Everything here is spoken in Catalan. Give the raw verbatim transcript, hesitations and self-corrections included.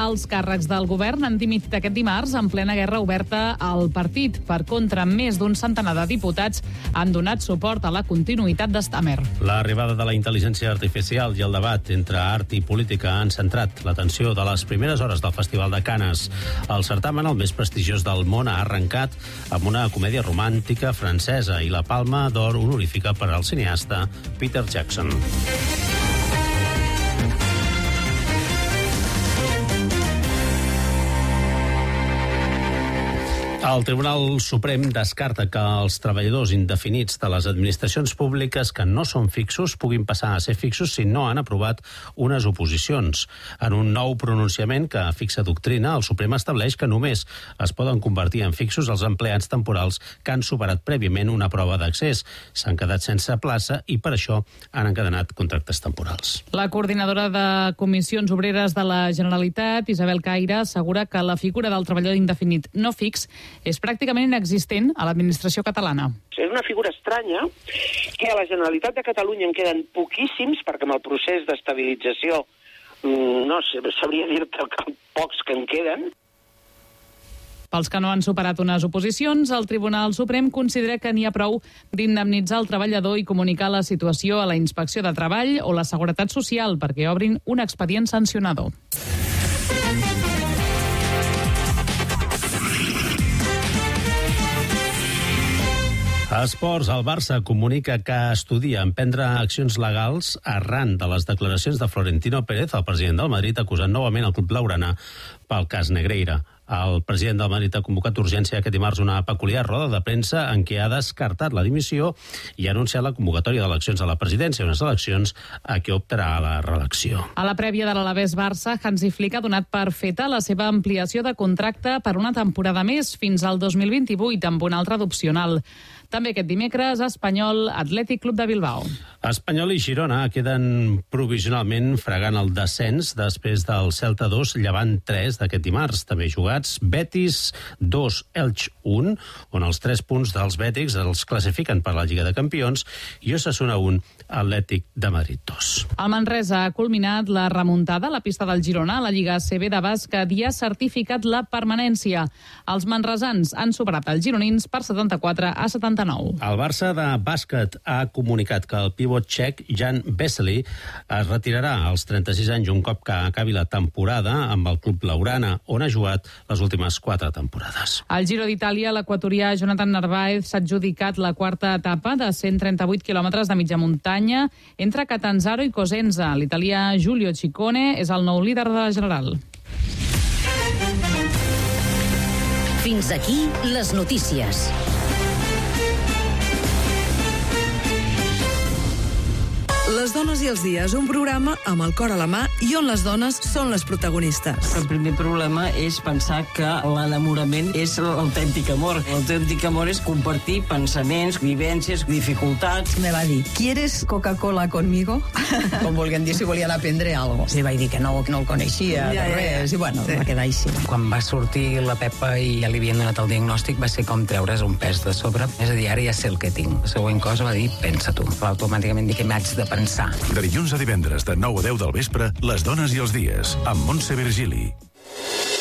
Els càrrecs del govern han dimitit aquest dimarts en plena guerra oberta al partit. Per contra, més d'un centenar de diputats han donat suport a la continuïtat d'Stamer. L'arribada de la intel·ligència artificial i el debat entre art i política han centrat l'atenció de les primeres hores del Festival de Canes. El certamen, el més prestigiós del món, ha arrencat amb una comèdia romàntica francesa i la Palma d'Or honorífica per al cineasta Peter Jackson. El Tribunal Suprem descarta que els treballadors indefinits de les administracions públiques que no són fixos puguin passar a ser fixos si no han aprovat unes oposicions. En un nou pronunciament que fixa doctrina, el Suprem estableix que només es poden convertir en fixos els empleats temporals que han superat prèviament una prova d'accés, s'han quedat sense plaça i per això han encadenat contractes temporals. La coordinadora de Comissions Obreres de la Generalitat, Isabel Caire, assegura que la figura del treballador indefinit no fix és pràcticament inexistent a l'administració catalana. És una figura estranya que a la Generalitat de Catalunya en queden poquíssims, perquè amb el procés d'estabilització no sé, sabria dir-te que pocs que en queden. Pels que no han superat unes oposicions, el Tribunal Suprem considera que n'hi ha prou d'indemnitzar el treballador i comunicar la situació a la Inspecció de Treball o la Seguretat Social perquè obrin un expedient sancionador. A esports, el Barça comunica que estudia emprendre accions legals arran de les declaracions de Florentino Pérez, el president del Madrid, acusant novament el club blaugrana pel cas Negreira. El president del Madrid ha convocat d'urgència aquest dimarts una peculiar roda de premsa en què ha descartat la dimissió i ha anunciat la convocatòria d'eleccions a la presidència, unes eleccions a què optarà a la reelecció. A la prèvia de l'Alavés Barça, Hansi Flick ha donat per feta la seva ampliació de contracte per una temporada més fins al dos mil vint-i-vuit amb una altra d'opcional. També aquest dimecres, Espanyol, Atlètic Club de Bilbao. Espanyol i Girona queden provisionalment fregant el descens després del Celta dos, Llevant tres d'aquest dimarts. També jugats Betis dos, Elx un, on els tres punts dels bètics els classifiquen per la Lliga de Campions, i Osasuna un, Atlètic de Madrid dos. El Manresa ha culminat la remuntada a la pista del Girona a la Lliga A C B de bàsquet i ha certificat la permanència. Els manresans han superat els gironins per setanta-quatre a setanta-nou. El Barça de bàsquet ha comunicat que el pivot txec Jan Vesely es retirarà als trenta-sis anys un cop que acabi la temporada amb el club blaugrana, on ha jugat les últimes quatre temporades. Al Giro d'Itàlia, l'equatorià Jonathan Narváez s'ha adjudicat la quarta etapa de cent trenta-vuit quilòmetres de mitja muntanya entre Catanzaro i Cosenza. L'italià Giulio Ciccone és el nou líder de la general. Fins aquí les notícies. Les dones i els dies, un programa amb el cor a la mà i on les dones són les protagonistes. El primer problema és pensar que l'enamorament és l'autèntic amor. L'autèntic amor és compartir pensaments, vivències, dificultats. Me va dir, ¿quieres Coca-Cola conmigo? Com volguem dir, si volien aprendre alguna cosa. Sí, vaig dir que no, que no el coneixia, ja, de res, ja, ja. I bueno, sí. Va quedar així. Quan va sortir la Pepa i ja li havien donat el diagnòstic, va ser com treure's un pes de sobre. És a dir, ara ja sé el que tinc. La següent cosa va dir, pensa tu. Automàticament dic que m'haig de pensar. De dilluns a divendres de nou a deu del vespre, Les dones i els dies, amb Montse Virgili.